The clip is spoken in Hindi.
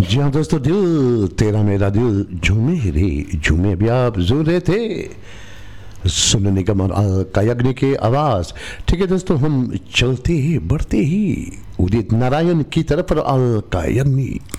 जी हाँ दोस्तों, दिल तेरा मेरा दिल झूमे रे झूमे। अभी आप सुन रहे थे सोनू निगम और अलका याग्निक की आवाज। ठीक है दोस्तों, हम चलते ही बढ़ते ही उदित नारायण की तरफ और अलका याग्निक